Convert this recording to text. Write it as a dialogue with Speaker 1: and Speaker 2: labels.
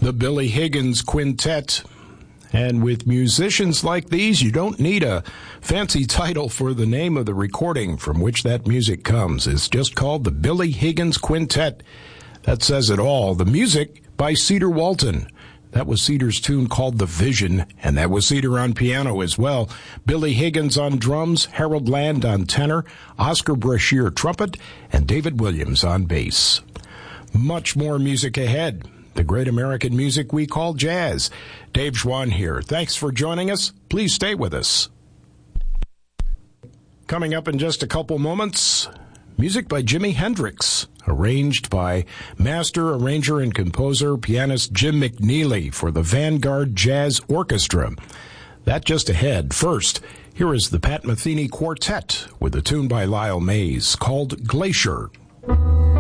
Speaker 1: The Billy Higgins Quintet. And with musicians like these, you don't need a fancy title for the name of the recording from which that music comes. It's just called the Billy Higgins Quintet. That says it all. The music by Cedar Walton. That was Cedar's tune called The Vision, and that was Cedar on piano as well. Billy Higgins on drums, Harold Land on tenor, Oscar Brashear trumpet, and David Williams on bass. Much more music ahead. The great American music we call jazz. Dave Schwann here. Thanks for joining us. Please stay with us. Coming up in just a couple moments, music by Jimi Hendrix, arranged by master arranger and composer pianist Jim McNeely for the Vanguard Jazz Orchestra. That just ahead. First, here is the Pat Metheny Quartet with a tune by Lyle Mays called Glacier.